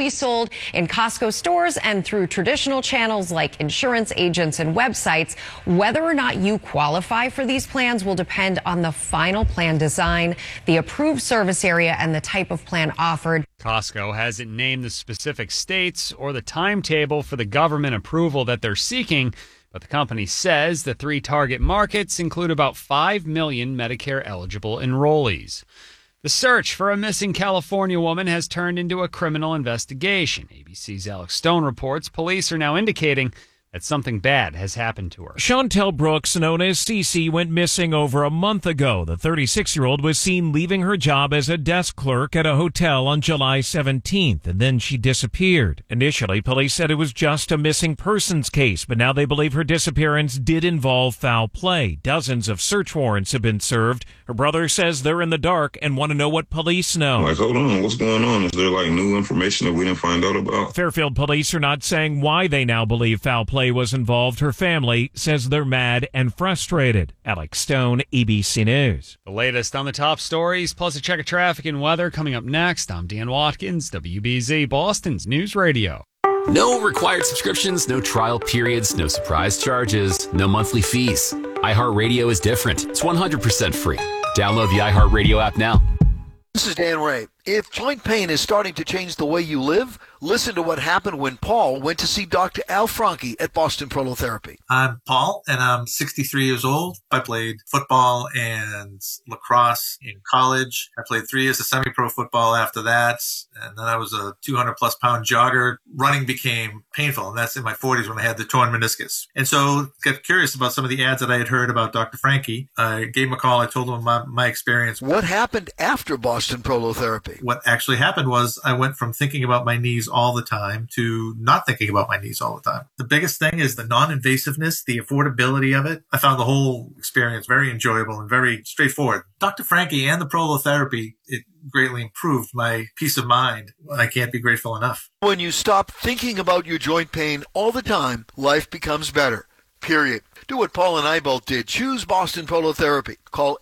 be sold in Costco stores and through traditional channels like insurance agents and websites. Whether or not you qualify for these plans will depend on the final plan design, the approved service area, and the type of plan offered. Costco hasn't named the specific states or the timetable for the government approval that they're seeking, but the company says the 3 target markets include about 5 million Medicare-eligible enrollees. The search for a missing California woman has turned into a criminal investigation. ABC's Alex Stone reports police are now indicating that something bad has happened to her. Chantel Brooks, known as Cece, went missing over a month ago. The 36-year-old was seen leaving her job as a desk clerk at a hotel on July 17th, and then she disappeared. Initially, police said it was just a missing persons case, but now they believe her disappearance did involve foul play. Dozens of search warrants have been served. Her brother says they're in the dark and want to know what police know. Like, hold on, what's going on? Is there, new information that we didn't find out about? Fairfield police are not saying why they now believe foul play was involved. Her family says they're mad and frustrated. Alex Stone, ABC News. The latest on the top stories, plus a check of traffic and weather coming up next. I'm Dan Watkins, WBZ, Boston's News Radio. No required subscriptions, no trial periods, no surprise charges, no monthly fees. iHeartRadio is different. It's 100% free. Download the iHeartRadio app now. This is Dan Ray. If joint pain is starting to change the way you live, listen to what happened when Paul went to see Dr. Al Franke at Boston Prolotherapy. I'm Paul, and I'm 63 years old. I played football and lacrosse in college. I played 3 years of semi-pro football after that, and then I was a 200-plus pound jogger. Running became painful, and that's in my 40s when I had the torn meniscus. And so got curious about some of the ads that I had heard about Dr. Franke. I gave him a call. I told him my experience. What happened after Boston Prolotherapy? What actually happened was I went from thinking about my knees all the time to not thinking about my knees all the time. The biggest thing is the non-invasiveness, the affordability of it. I found the whole experience very enjoyable and very straightforward. Dr. Franke and the prolotherapy, it greatly improved my peace of mind. I can't be grateful enough. When you stop thinking about your joint pain all the time, life becomes better. Period. Do what Paul and I both did. Choose Boston Prolotherapy. Call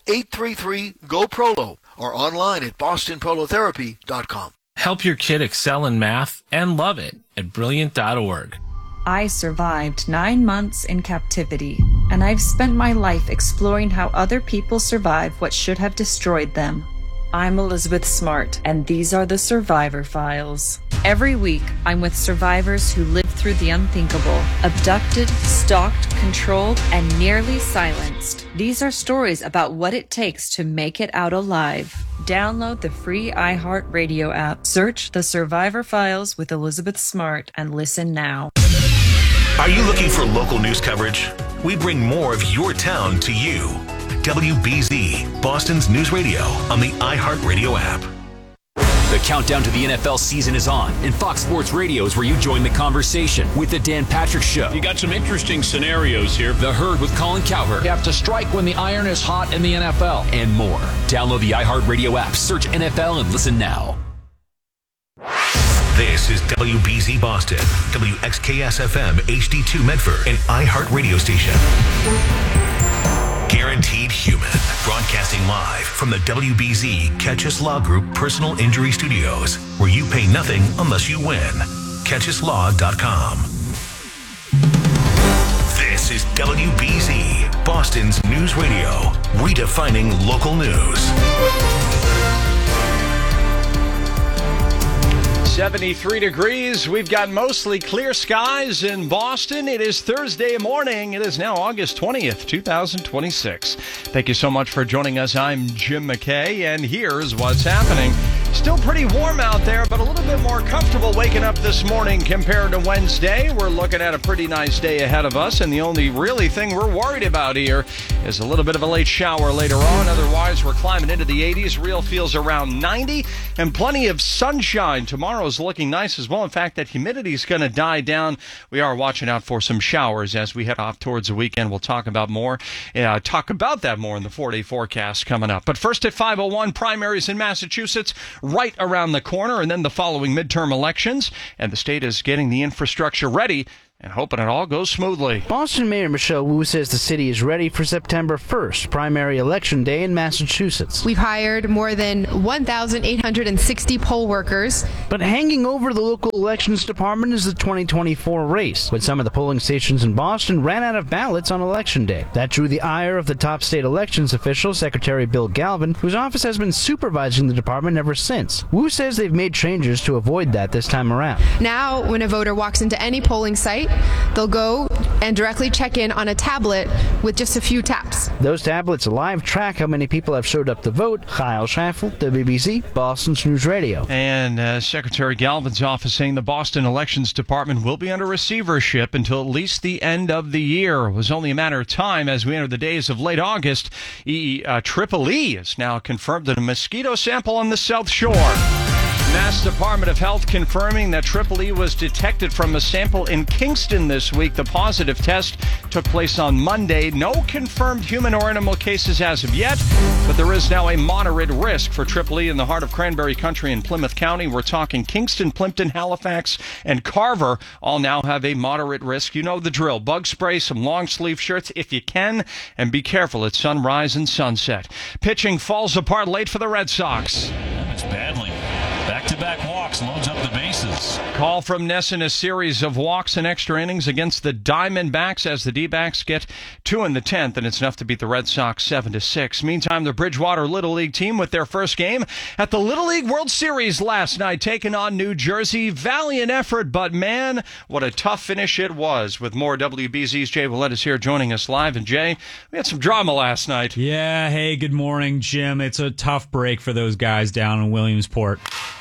833-GO-PROLO or online at bostonprolotherapy.com. Help your kid excel in math and love it at brilliant.org. I survived 9 months in captivity, and I've spent my life exploring how other people survive what should have destroyed them. I'm Elizabeth Smart, and these are the Survivor Files. Every week, I'm with survivors who lived through the unthinkable, abducted, stalked, controlled, and nearly silenced. These are stories about what it takes to make it out alive. Download the free iHeartRadio app. Search The Survivor Files with Elizabeth Smart and listen now. Are you looking for local news coverage? We bring more of your town to you. WBZ, Boston's News Radio on the iHeartRadio app. The countdown to the NFL season is on, and Fox Sports Radio is where you join the conversation with the Dan Patrick Show. You got some interesting scenarios here. The Herd with Colin Cowherd. You have to strike when the iron is hot in the NFL. And more. Download the iHeartRadio app, search NFL, and listen now. This is WBZ Boston, WXKS-FM HD2 Medford, an iHeartRadio station. Guaranteed Human, broadcasting live from the WBZ Catchus Law Group Personal Injury Studios, where you pay nothing unless you win. CatchusLaw.com. This is WBZ, Boston's News Radio, redefining local news. 73 degrees. We've got mostly clear skies in Boston. It is Thursday morning. It is now August 20th, 2026. Thank you so much for joining us. I'm Jim McKay, and here's what's happening. Still pretty warm out there, but a little bit more comfortable waking up this morning compared to Wednesday. We're looking at a pretty nice day ahead of us, and the only really thing we're worried about here is a little bit of a late shower later on. Otherwise, we're climbing into the 80s. Real feels around 90, and plenty of sunshine. Tomorrow's looking nice as well. In fact, that humidity is going to die down. We are watching out for some showers as we head off towards the weekend. We'll talk about that more in the 4-day forecast coming up. But first at 5:01, primaries in Massachusetts right around the corner, and then the following midterm elections. And the state is getting the infrastructure ready and hoping it all goes smoothly. Boston Mayor Michelle Wu says the city is ready for September 1st, primary election day in Massachusetts. We've hired more than 1,860 poll workers. But hanging over the local elections department is the 2024 race, when some of the polling stations in Boston ran out of ballots on election day. That drew the ire of the top state elections official, Secretary Bill Galvin, whose office has been supervising the department ever since. Wu says they've made changes to avoid that this time around. Now, when a voter walks into any polling site, they'll go and directly check in on a tablet with just a few taps. Those tablets live track how many people have showed up to vote. Kyle Schaffel, WBZ, Boston's News Radio. And Secretary Galvin's office saying the Boston Elections Department will be under receivership until at least the end of the year. It was only a matter of time as we enter the days of late August. Triple E is now confirmed in a mosquito sample on the South Shore. Mass Department of Health confirming that Triple E was detected from a sample in Kingston this week. The positive test took place on Monday. No confirmed human or animal cases as of yet, but there is now a moderate risk for Triple E in the heart of Cranberry Country in Plymouth County. We're talking Kingston, Plimpton, Halifax, and Carver all now have a moderate risk. You know the drill. Bug spray, some long sleeve shirts if you can, and be careful at sunrise and sunset. Pitching falls apart late for the Red Sox. It's badly. Back-to-back walks, loads up the bases. Call from Nesson, a series of walks and extra innings against the Diamondbacks as the D-backs get 2 in the 10th, and it's enough to beat the Red Sox 7-6. Meantime, the Bridgewater Little League team with their first game at the Little League World Series last night, taking on New Jersey. Valiant effort, but man, what a tough finish it was. With more, WBZ's Jay Willett is here joining us live. And Jay, we had some drama last night. Yeah, hey, good morning, Jim. It's a tough break for those guys down in Williamsport.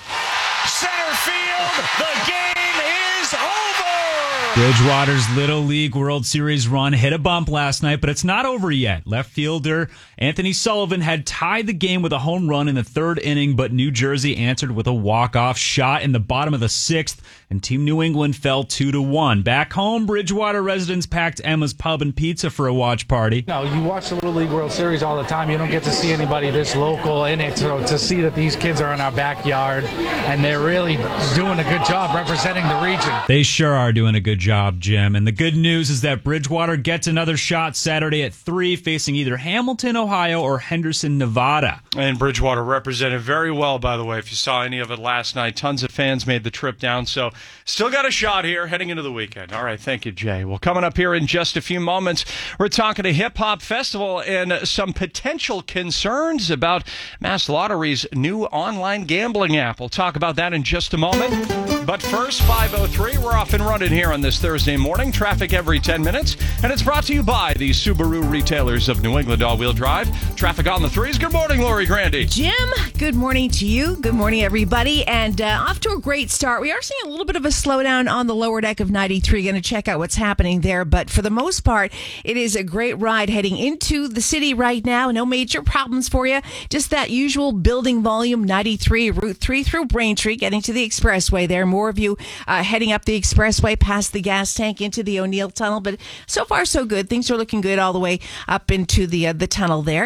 Center field, the game is over! Bridgewater's Little League World Series run hit a bump last night, but it's not over yet. Left fielder Anthony Sullivan had tied the game with a home run in the third inning, but New Jersey answered with a walk-off shot in the bottom of the sixth, and Team New England fell 2-1. Back home, Bridgewater residents packed Emma's Pub and Pizza for a watch party. No, you watch the Little League World Series all the time. You don't get to see anybody this local in it. So to see that these kids are in our backyard and they're really doing a good job representing the region. They sure are doing a good job, Jim. And the good news is that Bridgewater gets another shot Saturday at 3, facing either Hamilton, Ohio, or Henderson, Nevada. And Bridgewater represented very well, by the way, if you saw any of it last night. Tons of fans made the trip down, so still got a shot here heading into the weekend. All right, thank you, Jay. Well, coming up here in just a few moments, we're talking a hip-hop festival and some potential concerns about Mass Lottery's new online gambling app. We'll talk about that in just a moment. But first, 5:03, we're off and running here on this Thursday morning. Traffic every 10 minutes, and it's brought to you by the Subaru retailers of New England All-Wheel Drive. Traffic on the 3s. Good morning, Lori Grandy. Jim, good morning to you. Good morning, everybody. And off to a great start. We are seeing a little bit of a slowdown on the lower deck of 93. Going to check out what's happening there. But for the most part, it is a great ride heading into the city right now. No major problems for you. Just that usual building volume, 93, Route 3 through Braintree, getting to the expressway there. More of you heading up the expressway past the gas tank into the O'Neill Tunnel. But so far, so good. Things are looking good all the way up into the tunnel there.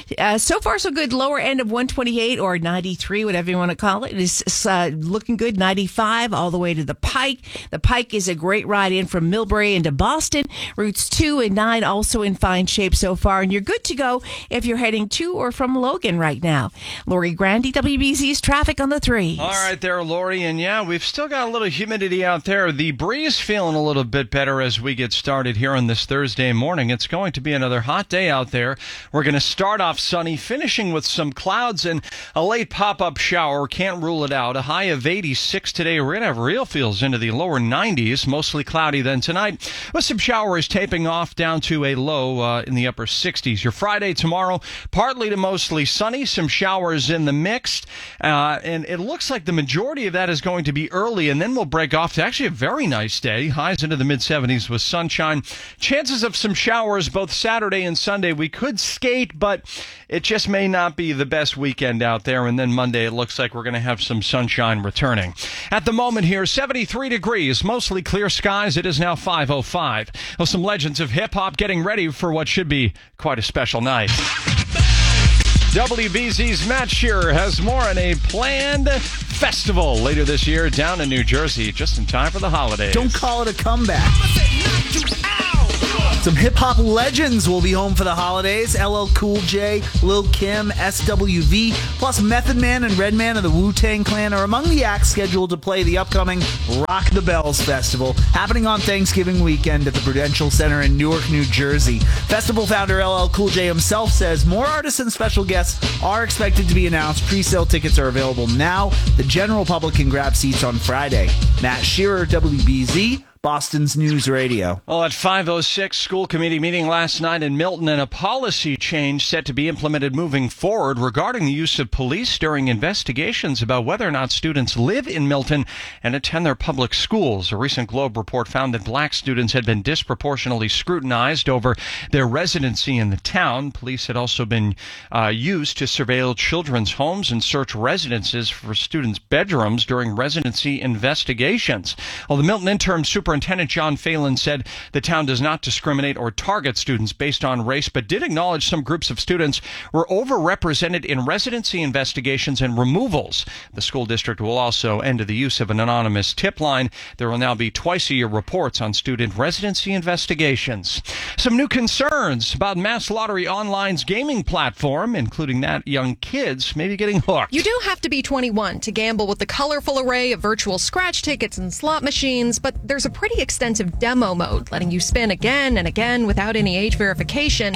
So far, so good. Lower end of 128 or 93, whatever you want to call it. It is looking good. 95 all the way to the Pike. The Pike is a great ride in from Millbury into Boston. Routes 2 and 9 also in fine shape so far. And you're good to go if you're heading to or from Logan right now. Lori Grandy, WBZ's traffic on the 3s. All right there, Lori. And yeah, we've still got a little humidity out there. The breeze feeling a little bit better as we get started here on this Thursday morning. It's going to be another hot day out there. We're going to start off sunny, finishing with some clouds and a late pop-up shower. Can't rule it out. A high of 86 today. We're going to have real feels into the lower 90s. Mostly cloudy then tonight, with some showers taping off down to a low in the upper 60s. Your Friday tomorrow, partly to mostly sunny. Some showers in the mixed. And it looks like the majority of that is going to be early, and then we'll break off to actually a very nice day. Highs into the mid-70s with sunshine. Chances of some showers both Saturday and Sunday. We could skate, but it just may not be the best weekend out there. And then Monday, it looks like we're going to have some sunshine returning. At the moment here, 73 degrees, mostly clear skies. It is now 5:05. Well, some legends of hip-hop getting ready for what should be quite a special night. WBZ's Matt Shearer has more on a planned Festival later this year down in New Jersey, just in time for the holidays. Don't call it a comeback. Some hip-hop legends will be home for the holidays. LL Cool J, Lil Kim, SWV, plus Method Man and Redman of the Wu-Tang Clan are among the acts scheduled to play the upcoming Rock the Bells Festival, happening on Thanksgiving weekend at the Prudential Center in Newark, New Jersey. Festival founder LL Cool J himself says more artists and special guests are expected to be announced. Pre-sale tickets are available now. The general public can grab seats on Friday. Matt Shearer, WBZ, Boston's News Radio. Well, at 5:06, school committee meeting last night in Milton, and a policy change set to be implemented moving forward regarding the use of police during investigations about whether or not students live in Milton and attend their public schools. A recent Globe report found that black students had been disproportionately scrutinized over their residency in the town. Police had also been used to surveil children's homes and search residences for students' bedrooms during residency investigations. Well, the Milton interim superintendent John Phelan said the town does not discriminate or target students based on race, but did acknowledge some groups of students were overrepresented in residency investigations and removals. The school district will also end the use of an anonymous tip line. There will now be twice-a-year reports on student residency investigations. Some new concerns about Mass Lottery Online's gaming platform, including that young kids may be getting hooked. You do have to be 21 to gamble with the colorful array of virtual scratch tickets and slot machines, but there's a pretty extensive demo mode letting you spin again and again without any age verification.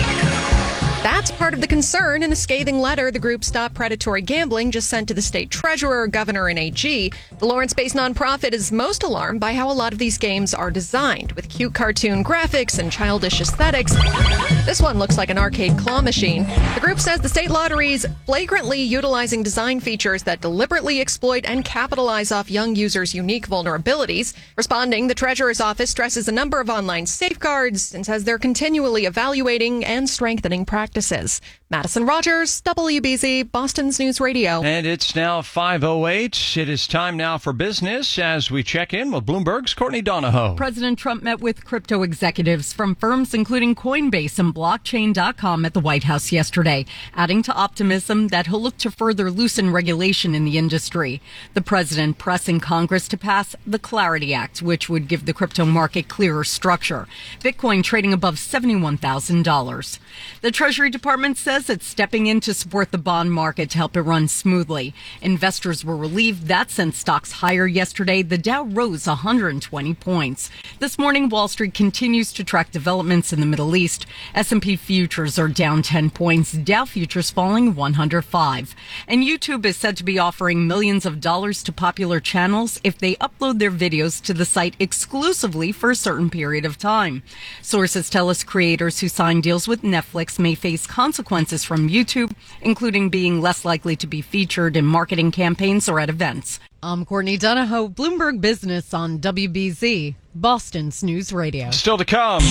That's part of the concern in a scathing letter the group Stop Predatory Gambling just sent to the state treasurer, governor, and AG. The Lawrence-based nonprofit is most alarmed by how a lot of these games are designed, with cute cartoon graphics and childish aesthetics. This one looks like an arcade claw machine. The group says the state lottery is flagrantly utilizing design features that deliberately exploit and capitalize off young users' unique vulnerabilities. Responding, the treasurer's office stresses a number of online safeguards and says they're continually evaluating and strengthening practices. Madison Rogers, WBZ, Boston's News Radio. And it's now 5:08. It is time now for business as we check in with Bloomberg's Courtney Donahoe. President Trump met with crypto executives from firms including Coinbase and Blockchain.com at the White House yesterday, adding to optimism that he'll look to further loosen regulation in the industry. The president pressing Congress to pass the Clarity Act, which would give the crypto market clearer structure. Bitcoin trading above $71,000. The Treasury Department says it's stepping in to support the bond market to help it run smoothly. Investors were relieved that sent stocks higher yesterday. The Dow rose 120 points. This morning, Wall Street continues to track developments in the Middle East. S&P futures are down 10 points. Dow futures falling 105. And YouTube is said to be offering millions of dollars to popular channels if they upload their videos to the site exclusively for a certain period of time. Sources tell us creators who sign deals with Netflix may face consequences from YouTube, including being less likely to be featured in marketing campaigns or at events. I'm Courtney Donahoe, Bloomberg Business on WBZ, Boston's News Radio. Still to come.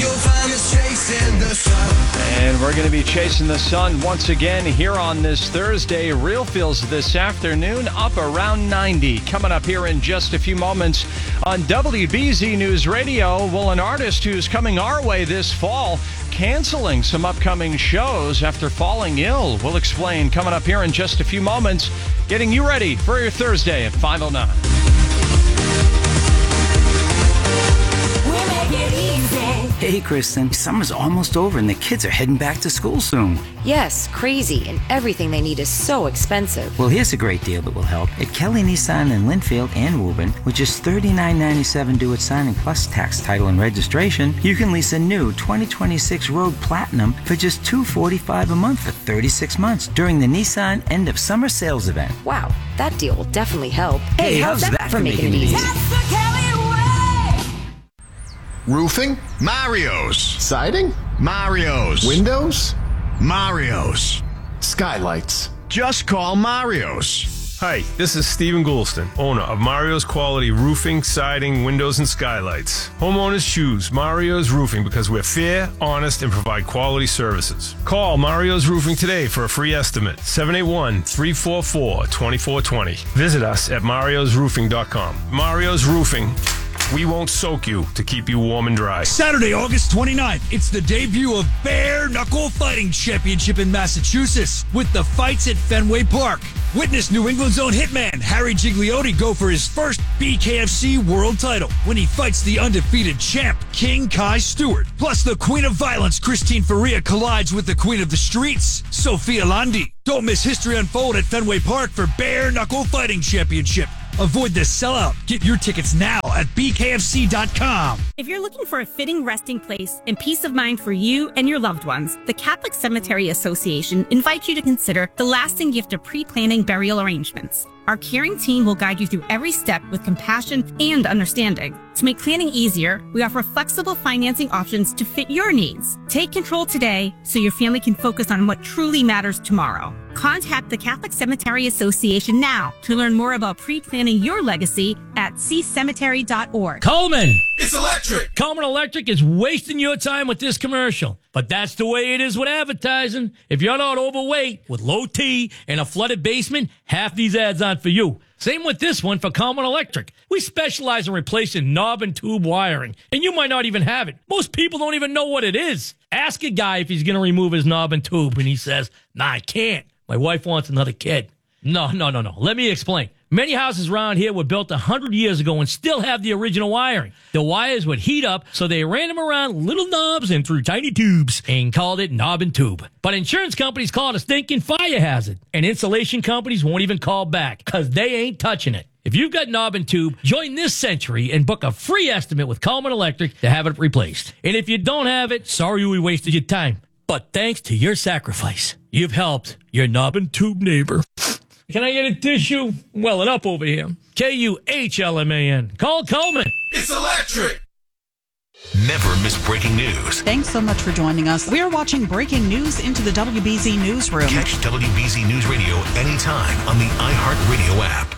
And we're going to be chasing the sun once again here on this Thursday. Real feels this afternoon up around 90. Coming up here in just a few moments on WBZ News Radio. Well, an artist who's coming our way this fall canceling some upcoming shows after falling ill. We'll explain coming up here in just a few moments. Getting you ready for your Thursday at 5:09. Hey, Kristen, summer's almost over and the kids are heading back to school soon. Yes, crazy, and everything they need is so expensive. Well, here's a great deal that will help. At Kelly Nissan in Linfield and Woburn, with just $39.97 due at signing plus tax, title, and registration, you can lease a new 2026 Rogue Platinum for just $245 a month for 36 months during the Nissan end of summer sales event. Wow, that deal will definitely help. Hey, how's that for making it easy? Roofing? Mario's. Siding? Mario's. Windows? Mario's. Skylights? Just call Mario's. Hi, this is Stephen Goulston, owner of Mario's Quality Roofing, Siding, Windows, and Skylights. Homeowners choose Mario's Roofing because we're fair, honest, and provide quality services. Call Mario's Roofing today for a free estimate, 781-344-2420. Visit us at mariosroofing.com. Mario's Roofing. We won't soak you to keep you warm and dry. Saturday, August 29th, it's the debut of Bare Knuckle Fighting Championship in Massachusetts with the fights at Fenway Park. Witness New England's own hitman, Harry Gigliotti, go for his first BKFC world title when he fights the undefeated champ, King Kai Stewart. Plus, the Queen of Violence, Christine Faria, collides with the Queen of the Streets, Sophia Landi. Don't miss history unfold at Fenway Park for Bare Knuckle Fighting Championship. Avoid the sellout. Get your tickets now at bkfc.com. If you're looking for a fitting resting place and peace of mind for you and your loved ones, the Catholic Cemetery Association invites you to consider the lasting gift of pre-planning burial arrangements. Our caring team will guide you through every step with compassion and understanding. To make planning easier, we offer flexible financing options to fit your needs. Take control today so your family can focus on what truly matters tomorrow. Contact the Catholic Cemetery Association now to learn more about pre-planning your legacy at ccemetery.org. Coleman! It's electric! Coleman Electric is wasting your time with this commercial. But that's the way it is with advertising. If you're not overweight, with low T and a flooded basement, half these ads aren't for you. Same with this one for Coleman Electric. We specialize in replacing knob and tube wiring, and you might not even have it. Most people don't even know what it is. Ask a guy if he's going to remove his knob and tube, and he says, "Nah, I can't. My wife wants another kid." No. Let me explain. Many houses around here were built 100 years ago and still have the original wiring. The wires would heat up, so they ran them around little knobs and through tiny tubes and called it knob and tube. But insurance companies call it a stinking fire hazard, and insulation companies won't even call back because they ain't touching it. If you've got knob and tube, join this century and book a free estimate with Coleman Electric to have it replaced. And if you don't have it, sorry we wasted your time. But thanks to your sacrifice, you've helped your knob and tube neighbor. Can I get a tissue? Welling up over here. KUHLMAN. Call Coleman. It's electric! Never miss breaking news. Thanks so much for joining us. We are watching breaking news into the WBZ Newsroom. Catch WBZ News Radio anytime on the iHeartRadio app.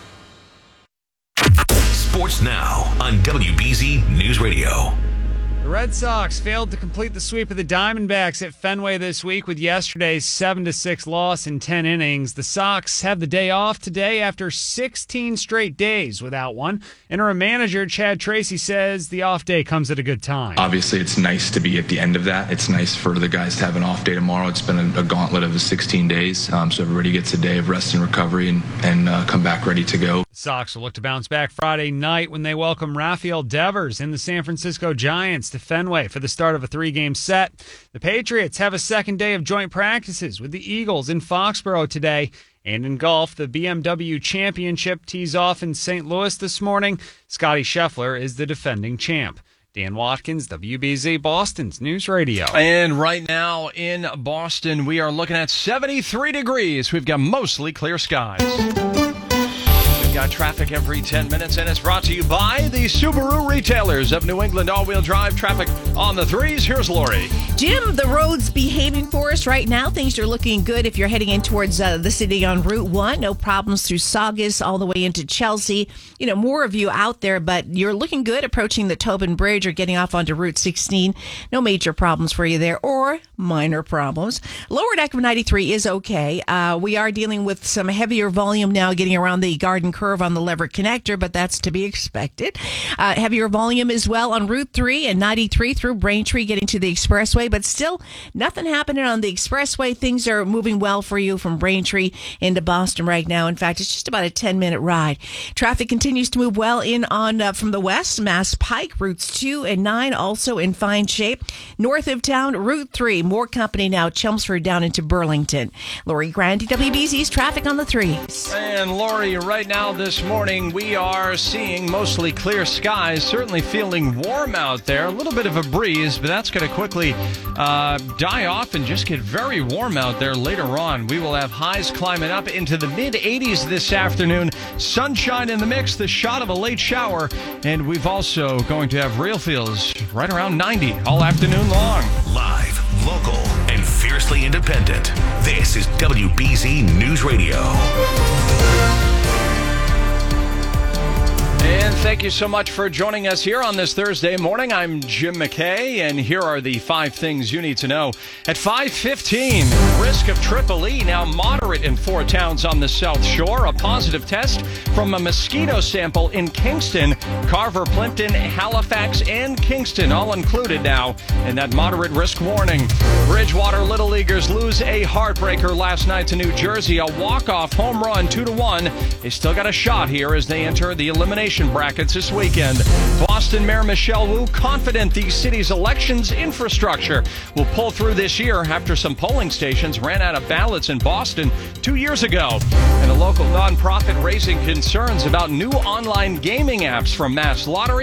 Sports Now on WBZ News Radio. The Red Sox failed to complete the sweep of the Diamondbacks at Fenway this week with yesterday's 7-6 loss in 10 innings. The Sox have the day off today after 16 straight days without one. Interim manager Chad Tracy says the off day comes at a good time. Obviously, it's nice to be at the end of that. It's nice for the guys to have an off day tomorrow. It's been a gauntlet of 16 days, so everybody gets a day of rest and recovery and come back ready to go. The Sox will look to bounce back Friday night when they welcome Rafael Devers and the San Francisco Giants to Fenway for the start of a 3-game set. The Patriots have a second day of joint practices with the Eagles in Foxborough today. And in golf, the BMW Championship tees off in St. Louis this morning. Scotty Scheffler is the defending champ. Dan Watkins, WBZ Boston's News Radio. And right now in Boston, we are looking at 73 degrees. We've got mostly clear skies. Got traffic every 10 minutes, and it's brought to you by the Subaru retailers of New England. All-wheel drive traffic on the threes. Here's Lori. Jim, the road's behaving for us right now. Things are looking good if you're heading in towards the city on Route 1. No problems through Saugus all the way into Chelsea. You know, more of you out there, but you're looking good approaching the Tobin Bridge or getting off onto Route 16. No major problems for you there, or minor problems. Lower deck of 93 is okay. We are dealing with some heavier volume now getting around the Garden Curve on the Leverett Connector, but that's to be expected. Heavier volume as well on Route 3 and 93 through Braintree getting to the expressway, but still nothing happening on the expressway. Things are moving well for you from Braintree into Boston right now. In fact, it's just about a 10-minute ride. Traffic continues to move well in on from the west. Mass Pike, routes 2 and 9 also in fine shape. North of town, Route 3, more company now. Chelmsford down into Burlington. Lori Grandi, WBZ's traffic on the threes. And Lori, right now this morning we are seeing mostly clear skies, certainly feeling warm out there. A little bit of a breeze, but that's going to quickly die off and just get very warm out there later on. We will have highs climbing up into the mid-80s this afternoon. Sunshine in the mix, the shot of a late shower, and we've also going to have real feels right around 90 all afternoon long. Live, local, and fiercely independent. This is WBZ News Radio. And thank you so much for joining us here on this Thursday morning. I'm Jim McKay, and here are the 5 things you need to know. At 5:15, risk of Triple E now moderate in 4 towns on the South Shore. A positive test from a mosquito sample in Kingston, Carver, Plimpton, Halifax, and Kingston, all included now in that moderate risk warning. Bridgewater Little Leaguers lose a heartbreaker last night to New Jersey, a walk-off home run 2-1. They still got a shot here as they enter the elimination brackets this weekend. Boston Mayor Michelle Wu confident the city's elections infrastructure will pull through this year after some polling stations ran out of ballots in Boston 2 years ago. And a local nonprofit raising concerns about new online gaming apps from Mass Lottery